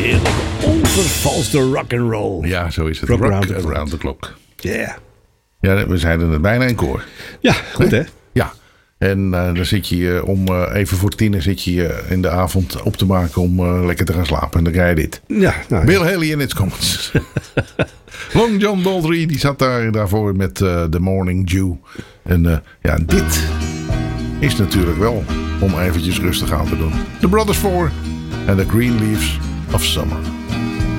Heerlijke, onvervalste rock'n'roll. Ja, zo is het. Rock Rock around the around the clock. Yeah. Ja, we zeiden het bijna in koor. Ja, goed hè? Ja. En dan zit je om even voor 10 zit je in de avond op te maken om lekker te gaan slapen. En dan krijg je dit. Ja, nou, Bill Haley in its comments. Long John Baldry, die zat daarvoor met The Morning Dew. En ja, dit is natuurlijk wel om eventjes rustig aan te doen. The Brothers 4 en The Green Leaves of Summer.